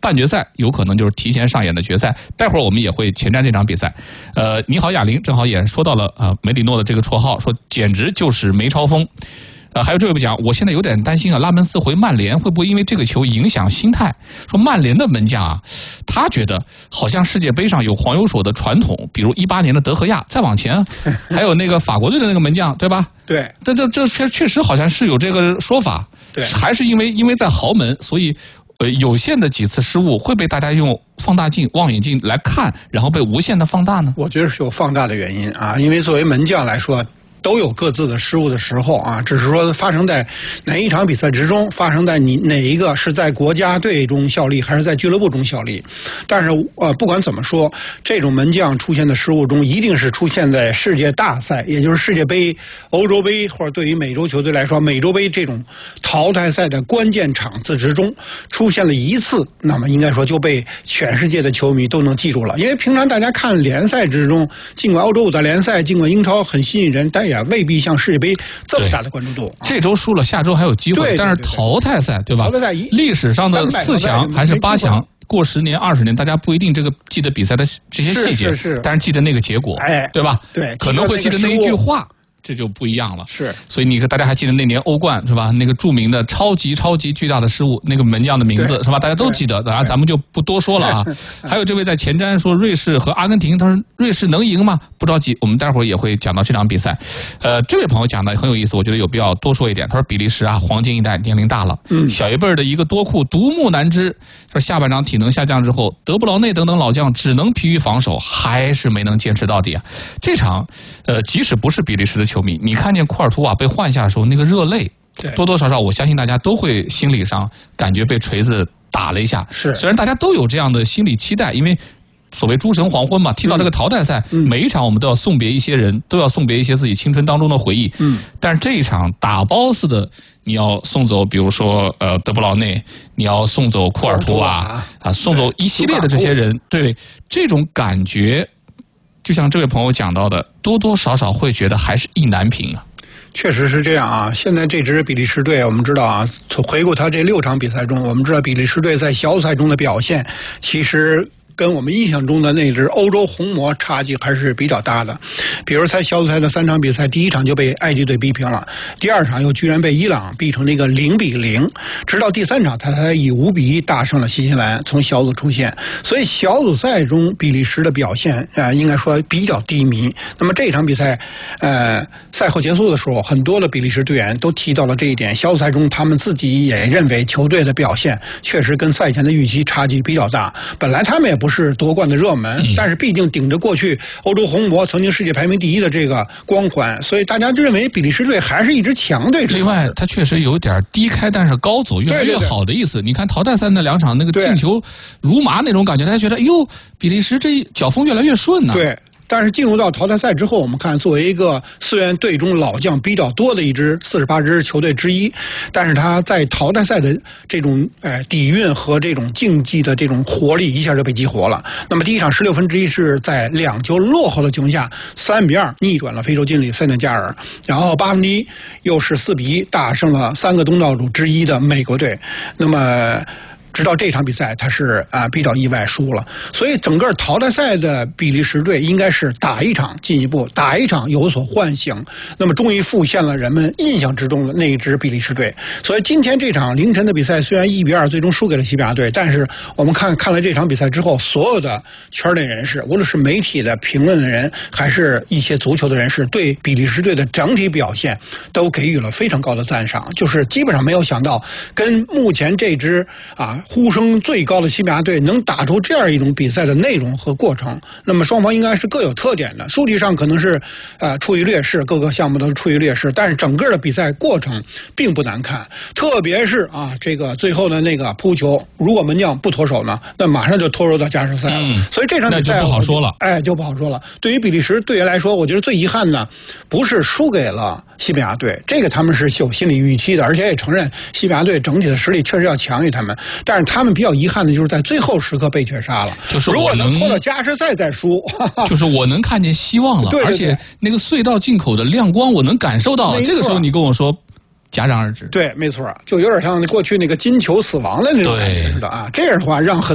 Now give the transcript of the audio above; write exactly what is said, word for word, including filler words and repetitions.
半决赛有可能就是提前上演的决赛。待会儿我们也会前瞻这场比赛。呃，你好，哑铃，正好也说到了啊、呃，梅里诺的这个绰号，说简直就是梅超风。呃，还有这位不讲，我现在有点担心啊，拉门斯回曼联会不会因为这个球影响心态？说曼联的门将啊，他觉得好像世界杯上有黄油手的传统，比如一八年的德赫亚，再往前还有那个法国队的那个门将，对吧？ 对， 这这这确确实好像是有这个说法。 对， 还是因为因为在豪门，所以呃有限的几次失误会被大家用放大镜、望远镜来看，然后被无限的放大呢？ 我觉得是有放大的原因啊，因为作为门将来说，都有各自的失误的时候啊，只是说发生在哪一场比赛之中，发生在你哪一个是在国家队中效力，还是在俱乐部中效力。但是呃，不管怎么说，这种门将出现的失误中，一定是出现在世界大赛，也就是世界杯、欧洲杯，或者对于美洲球队来说，美洲杯这种淘汰赛的关键场次之中出现了一次，那么应该说就被全世界的球迷都能记住了。因为平常大家看联赛之中，尽管欧洲五大联赛、尽管英超很吸引人，但也未必像世界杯这么大的关注度。 这周输了，下周还有机会。 对对对对， 但是淘汰赛，对吧？ 淘汰赛历史上的四强还是八强，过十年、二十年，大家不一定这个记得比赛的这些细节， 是是是， 但是记得那个结果， 哎， 对吧？ 对， 可能会记得那一句话。这就不一样了， 是， 所以你看，大家还记得那年欧冠是吧？那个著名的超级超级巨大的失误，那个门将的名字是吧？大家都记得，当然咱们就不多说了啊。还有这位在前瞻说瑞士和阿根廷，他说瑞士能赢吗？不着急，我们待会儿也会讲到这场比赛。呃，这位朋友讲的很有意思，我觉得有必要多说一点。他说比利时啊，黄金一代年龄大了，嗯，小一辈的一个多库独木难支。说下半场体能下降之后，德布劳内等等老将只能疲于防守，还是没能坚持到底啊。这场，呃，即使不是比利时的球迷，你看见库尔图瓦被换下的时候那个热泪，多多少少我相信大家都会心理上感觉被锤子打了一下。 是， 虽然大家都有这样的心理期待，因为所谓诸神黄昏嘛，踢到这个淘汰赛，嗯、每一场我们都要送别一些人，都要送别一些自己青春当中的回忆。嗯，但是这一场打包似的，你要送走，比如说呃德布劳内，你要送走库尔图瓦啊，送走一系列的这些人，对这种感觉。就像这位朋友讲到的，多多少少会觉得还是意难平啊。 确实是这样啊！现在这支比利时队，我们知道啊，从回顾他这六场比赛中，我们知道比利时队在小组赛中的表现，其实跟我们印象中的那支欧洲红魔差距还是比较大的。比如在小组赛的三场比赛，第一场就被埃及队逼平了，第二场又居然被伊朗逼成那个零比零，直到第三场他才以五比一大胜了新西兰，从小组出线。所以小组赛中比利时的表现啊、呃，应该说比较低迷。那么这场比赛，呃，赛后结束的时候，很多的比利时队员都提到了这一点。小组赛中他们自己也认为球队的表现确实跟赛前的预期差距比较大。本来他们也不是夺冠的热门， 嗯、 但是毕竟顶着过去欧洲红魔曾经世界排名第一的这个光环，所以大家就认为比利时队还是一支强队。 另外，他确实有点低开，但是高走，越来越好的意思。对对对，你看淘汰赛那两场那个进球如麻那种感觉，大家觉得哟，比利时这脚风越来越顺呢、啊。 对。但是进入到淘汰赛之后，我们看作为一个虽然队中老将比较多的一支四十八支球队之一，但是他在淘汰赛的这种呃底蕴和这种竞技的这种活力一下就被激活了。那么第一场十六分之一是在两球落后的情况下三比二逆转了非洲劲旅塞内加尔，然后八分之一又是四比一大胜了三个东道主之一的美国队。那么直到这场比赛，他是啊比较意外输了，所以整个淘汰赛的比利时队应该是打一场进一步，打一场有所唤醒，那么终于复现了人们印象之中的那一支比利时队。所以今天这场凌晨的比赛虽然一比二最终输给了西班牙队，但是我们看看了这场比赛之后，所有的圈内人士，无论是媒体的评论的人，还是一些足球的人士，对比利时队的整体表现都给予了非常高的赞赏，就是基本上没有想到跟目前这支啊。呼声最高的西班牙队能打出这样一种比赛的内容和过程，那么双方应该是各有特点的。数据上可能是呃处于劣势，各个项目都处于劣势，但是整个的比赛过程并不难看。特别是啊，这个最后的那个扑球，如果门将不脱手呢，那马上就拖入到加时赛了。嗯、所以这场比赛就不好说了， 哎，就不好说了。对于比利时队员来说，我觉得最遗憾呢，不是输给了西班牙队，这个他们是有心理预期的，而且也承认西班牙队整体的实力确实要强于他们，但是他们比较遗憾的就是在最后时刻被绝杀了。 就是如果能拖到加时赛再输， 就是我能看见希望了， 对对对， 而且那个隧道进口的亮光我能感受到了。这个时候你跟我说戛然而止， 对，没错，就有点像过去那个金球死亡的那种感觉似的啊。这样的话让很